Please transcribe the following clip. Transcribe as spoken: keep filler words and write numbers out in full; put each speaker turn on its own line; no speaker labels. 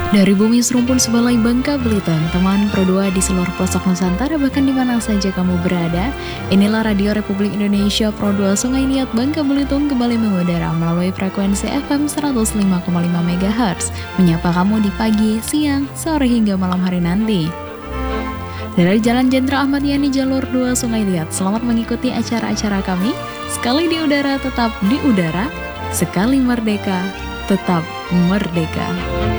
Dari bumi serumpun sebalai Bangka Belitung, teman Pro dua di seluruh pelosok Nusantara, bahkan di mana saja kamu berada, inilah Radio Republik Indonesia Pro dua Sungai Liat Bangka Belitung kembali mengudara melalui frekuensi F M seratus lima koma lima megahertz, menyapa kamu di pagi, siang, sore hingga malam hari nanti. Dari Jalan Jenderal Ahmad Yani Jalur dua Sungai Liat, selamat mengikuti acara-acara kami. Sekali di udara tetap di udara, sekali merdeka tetap merdeka.